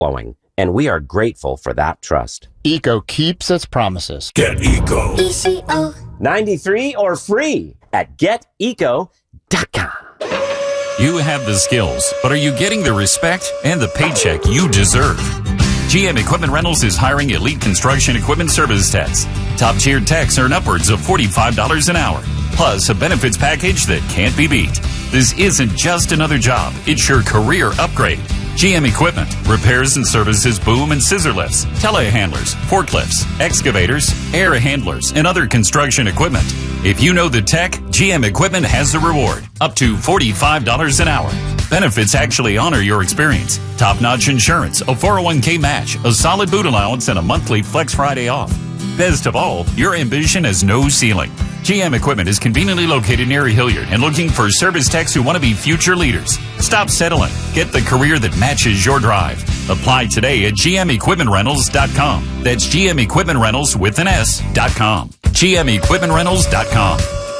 flowing, and we are grateful for that trust. Eco keeps its promises. Get Eco. ECO. 93 or free at geteco.com. You have the skills, but are you getting the respect and the paycheck you deserve? GM Equipment Rentals is hiring elite construction equipment service techs. Top-tiered techs earn upwards of $45 an hour, plus a benefits package that can't be beat. This isn't just another job, it's your career upgrade. GM Equipment repairs and services boom and scissor lifts, telehandlers, forklifts, excavators, air handlers, and other construction equipment. If you know the tech, GM Equipment has the reward, up to $45 an hour. Benefits actually honor your experience. Top-notch insurance, a 401k match, a solid boot allowance, and a monthly Flex Friday off. Best of all, your ambition has no ceiling. GM Equipment is conveniently located near Hilliard and looking for service techs who want to be future leaders. Stop settling. Get the career that matches your drive. Apply today at gmequipmentrentals.com. That's gmequipmentrentals with an S.com. gmequipmentrentals.com.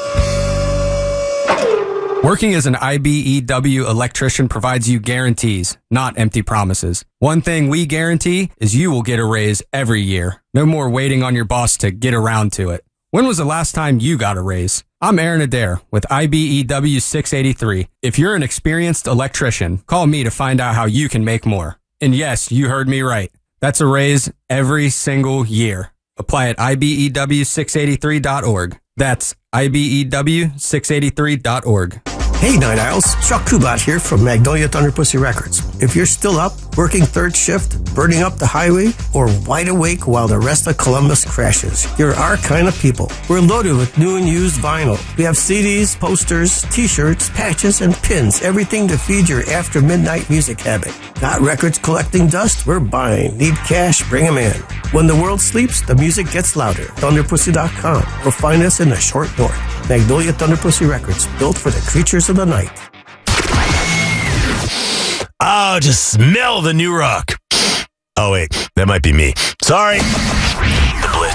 Working as an IBEW electrician provides you guarantees, not empty promises. One thing we guarantee is you will get a raise every year. No more waiting on your boss to get around to it. When was the last time you got a raise? I'm Aaron Adair with IBEW 683. If you're an experienced electrician, call me to find out how you can make more. And yes, you heard me right. That's a raise every single year. Apply at IBEW683.org. That's IBEW683.org. Hey, Night Owls. Chuck Kubat here from Magnolia Thunder Pussy Records. If you're still up, working third shift, burning up the highway, or wide awake while the rest of Columbus crashes, you're our kind of people. We're loaded with new and used vinyl. We have CDs, posters, t-shirts, patches, and pins. Everything to feed your after midnight music habit. Got records collecting dust? We're buying. Need cash? Bring them in. When the world sleeps, the music gets louder. ThunderPussy.com or find us in the short north. Magnolia Thunder Pussy Records, built for the creatures of the night. Oh, just smell the new rock. Oh, wait, that might be me. Sorry.